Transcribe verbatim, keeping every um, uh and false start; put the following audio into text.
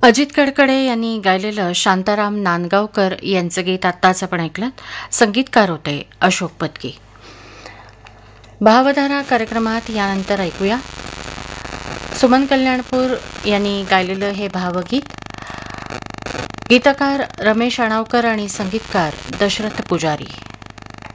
अजित कडकडे यांनी गायलेलं शांताराम नांदगावकर यांचं गीत आत्ताच आपण ऐकलं. संगीतकार होते अशोक पत्की. भावधारा कार्यक्रमात यानंतर ऐकूया सुमन कल्याणपूर यांनी गायलेलं हे भावगीत. गीतकार रमेश अणावकर आणि संगीतकार दशरथ पुजारी.